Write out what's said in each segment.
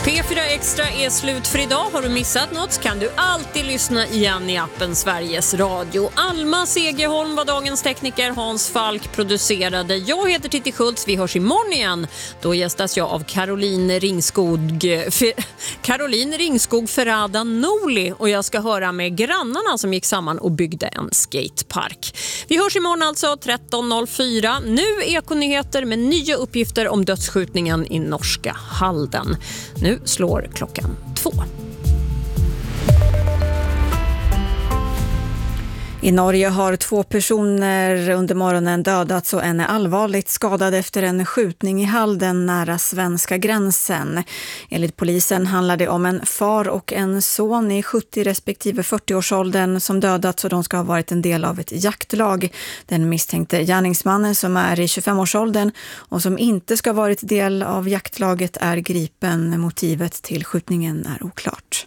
P4 Extra är slut för idag. Har du missat något kan du alltid lyssna igen i appen Sveriges Radio. Alma Segerholm var dagens tekniker, Hans Falk producerade. Jag heter Titti Schultz, vi hörs imorgon igen. Då gästas jag av Caroline Ringskog Ferrada Noli och jag ska höra med grannarna som gick samman och byggde en skatepark. Vi hörs imorgon alltså 13.04. Nu Ekonyheter med nya uppgifter om dödsskjutningen i norska Halden. Nu slår klockan 2. I Norge har 2 personer under morgonen dödats och en är allvarligt skadad efter en skjutning i Halden nära svenska gränsen. Enligt polisen handlar det om en far och en son i 70 respektive 40-årsåldern som dödats och de ska ha varit en del av ett jaktlag. Den misstänkte gärningsmannen som är i 25-årsåldern och som inte ska ha varit del av jaktlaget är gripen. Motivet till skjutningen är oklart.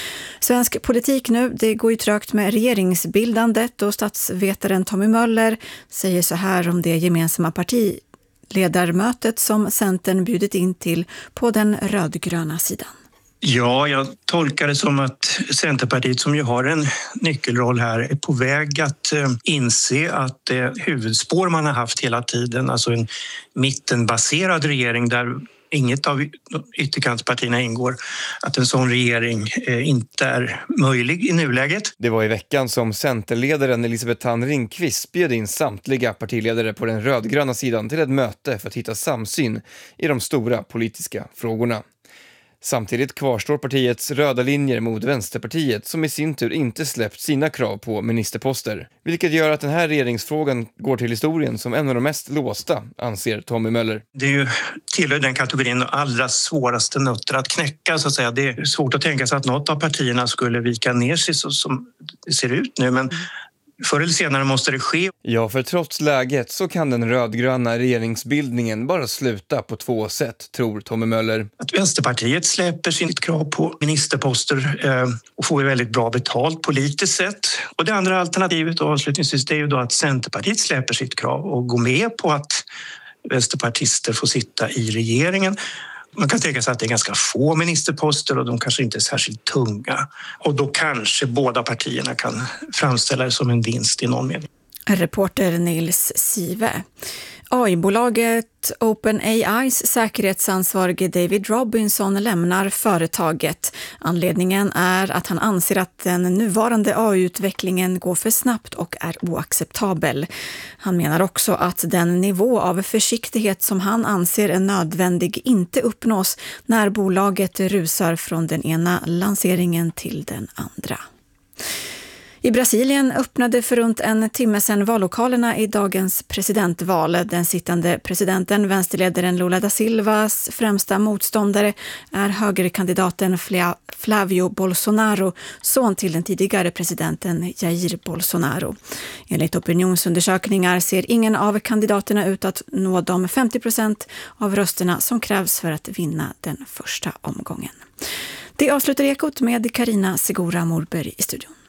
Svensk politik nu, det går ju trögt med regeringsbildandet och statsvetaren Tommy Möller säger så här om det gemensamma partiledarmötet som Centern bjudit in till på den rödgröna sidan. Ja, jag tolkar det som att Centerpartiet som ju har en nyckelroll här är på väg att inse att det huvudspår man har haft hela tiden, alltså en mittenbaserad regering där inget av ytterkantspartierna ingår, att en sån regering inte är möjlig i nuläget. Det var i veckan som Centerledaren Elisabeth Thand Ringqvist bjöd in samtliga partiledare på den rödgröna sidan till ett möte för att hitta samsyn i de stora politiska frågorna. Samtidigt kvarstår partiets röda linjer mot Vänsterpartiet som i sin tur inte släppt sina krav på ministerposter. Vilket gör att den här regeringsfrågan går till historien som en av de mest låsta, anser Tommy Möller. Det är ju tillhör den kategorin allra svåraste nötter att knäcka så att säga. Det är svårt att tänka sig att något av partierna skulle vika ner sig så som det ser ut nu, men förr eller senare måste det ske. Ja, för trots läget så kan den rödgröna regeringsbildningen bara sluta på 2 sätt, tror Tommy Möller. Att Vänsterpartiet släpper sitt krav på ministerposter och får väldigt bra betalt politiskt sett. Och det andra alternativet avslutningsvis det är ju då att Centerpartiet släpper sitt krav och går med på att vänsterpartister får sitta i regeringen. Man kan tänka sig att det är ganska få ministerposter och de kanske inte är särskilt tunga. Och då kanske båda partierna kan framställa det som en vinst i någon mening. Reporter Nils Sive. AI-bolaget OpenAIs säkerhetsansvarige David Robinson lämnar företaget. Anledningen är att han anser att den nuvarande AI-utvecklingen går för snabbt och är oacceptabel. Han menar också att den nivå av försiktighet som han anser är nödvändig inte uppnås när bolaget rusar från den ena lanseringen till den andra. I Brasilien öppnade för runt en timme sedan vallokalerna i dagens presidentval. Den sittande presidenten, vänsterledaren Lula da Silvas främsta motståndare är högerkandidaten Flavio Bolsonaro, son till den tidigare presidenten Jair Bolsonaro. Enligt opinionsundersökningar ser ingen av kandidaterna ut att nå de 50% av rösterna som krävs för att vinna den första omgången. Det avslutar Ekot med Carina Segura Morberg i studion.